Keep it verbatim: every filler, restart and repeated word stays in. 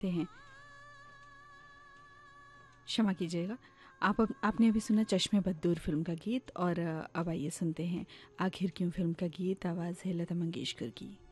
ते हैं। क्षमा कीजिएगा। आप अब आपने अभी सुना चश्मे बद्दूर फ़िल्म का गीत और अ, अब आइए सुनते हैं आखिर क्यों फ़िल्म का गीत। आवाज़ है लता मंगेशकर की।